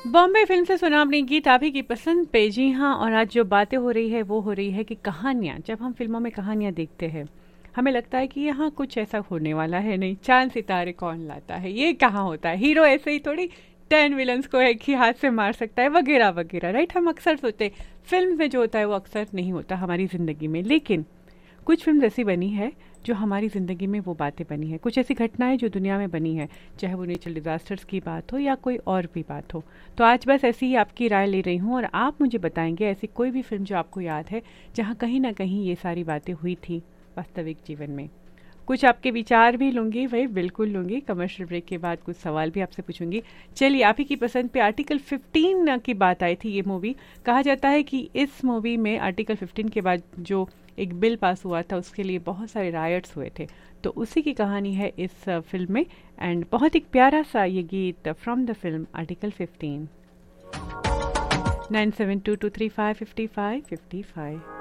Bombay film से सुना आपने गीत आप ही की पसंद पे। जी हाँ, और आज जो बातें हो रही है वो हो रही है कि कहानियाँ, जब हम फिल्मों में कहानियाँ देखते हैं हमें लगता है कि यहाँ कुछ ऐसा होने वाला है नहीं, चांद सितारे कौन लाता है, ये कहाँ होता है, हीरो ऐसे ही थोड़ी 10 विलन्स को एक ही हाथ से मार सकता है वगैरह वगैरह। राइट, हम अक्सर सोचते हैं फिल्म में जो होता है वो अक्सर नहीं होता हमारी ज़िंदगी में। लेकिन कुछ फिल्म ऐसी बनी है जो हमारी ज़िंदगी में वो बातें बनी है, कुछ ऐसी घटनाएं जो दुनिया में बनी है, चाहे वो नेचुरल डिज़ास्टर्स की बात हो या कोई और भी बात हो। तो आज बस ऐसी ही आपकी राय ले रही हूँ और आप मुझे बताएंगे ऐसी कोई भी फिल्म जो आपको याद है जहाँ कहीं ना कहीं ये सारी बातें हुई थी वास्तविक जीवन में। कुछ आपके विचार भी लूंगी, वही बिल्कुल लूंगी। कमर्शियल ब्रेक के बाद कुछ सवाल भी आपसे पूछूंगी। चलिए, आप ही की पसंद पे आर्टिकल 15 की बात आई थी। ये मूवी, कहा जाता है कि इस मूवी में आर्टिकल 15 के बाद जो एक बिल पास हुआ था उसके लिए बहुत सारे रायट्स हुए थे, तो उसी की कहानी है इस फिल्म में। एंड बहुत एक प्यारा सा ये गीत फ्रॉम द फिल्म आर्टिकल 15। 9722355555।